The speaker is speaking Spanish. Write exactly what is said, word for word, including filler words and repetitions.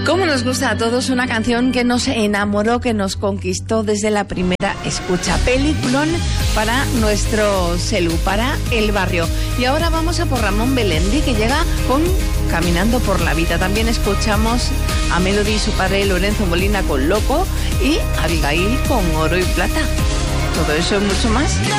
Cómo nos gusta a todos una canción que nos enamoró, que nos conquistó desde la primera escucha. Peliculón para nuestro celu, para el barrio. Y ahora vamos a por Ramón Belendi, que llega con Caminando por la Vida. También escuchamos a Melody y su padre Lorenzo Molina con Loco y Abigail con Oro y Plata. Todo eso y mucho más